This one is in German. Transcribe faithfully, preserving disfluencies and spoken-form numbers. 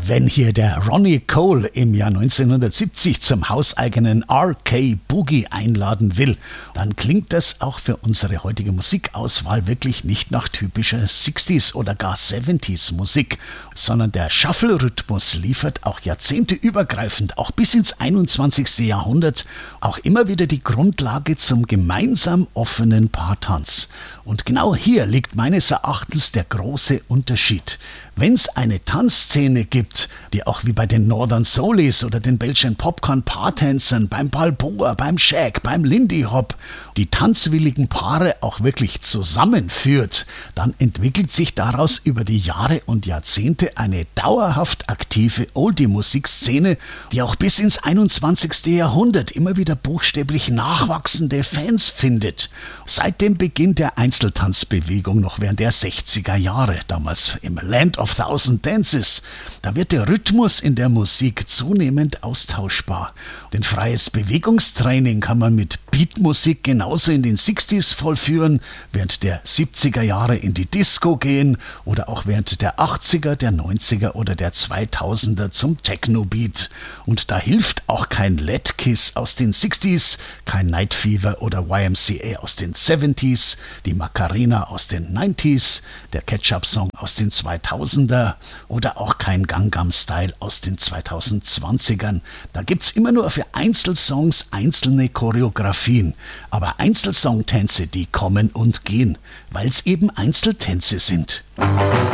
Wenn hier der Ronnie Cole im Jahr neunzehnhundertsiebzig zum hauseigenen R K Boogie einladen will, dann klingt das auch für unsere heutige Musikauswahl wirklich nicht nach typischer sechziger oder gar siebziger Musik, sondern der Shuffle-Rhythmus liefert auch jahrzehnteübergreifend, auch bis ins einundzwanzigste Jahrhundert, auch immer wieder die Grundlage zum gemeinsam offenen Paartanz. Und genau hier liegt meines Erachtens der große Unterschied. Wenn es eine Tanzszene gibt, die auch wie bei den Northern Soulies oder den Belgian Popcorn Paartänzern beim Balboa, beim Shag, beim Lindy Hop die tanzwilligen Paare auch wirklich zusammenführt, dann entwickelt sich daraus über die Jahre und Jahrzehnte eine dauerhaft aktive Oldie-Musikszene, die auch bis ins einundzwanzigste Jahrhundert immer wieder buchstäblich nachwachsende Fans findet. Seit dem Beginn der Einzeltanzbewegung noch während der sechziger Jahre, damals im Land of Thousand Dances, da wird der Rhythmus in der Musik zunehmend austauschbar. Denn freies Bewegungstraining kann man mit Beatmusik genauso in den sechzigern vollführen, während der siebziger Jahre in die Disco gehen oder auch während der achtziger, der neunziger oder der zweitausender zum Techno-Beat. Und da hilft auch kein Let Kiss aus den sechzigern, kein Night Fever oder Y M C A aus den siebzigern, die Macarena aus den neunziger, der Ketchup-Song aus den zweitausender oder auch kein Gangnam Style aus den zweitausendzwanzigern. Da gibt's immer nur für Einzelsongs einzelne Choreografien. Aber Einzelsongtänze, die kommen und gehen, weil es eben Einzeltänze sind.